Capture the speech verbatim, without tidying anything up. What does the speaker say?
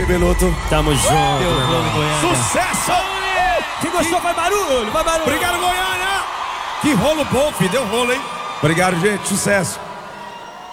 Beloto. Tamo junto. Deu rolo, Goiânia. Sucesso! Quem gostou vai barulho, vai barulho. Obrigado, Goiânia! Que rolo bom, filho. Deu rolo, hein? Obrigado, gente. Sucesso.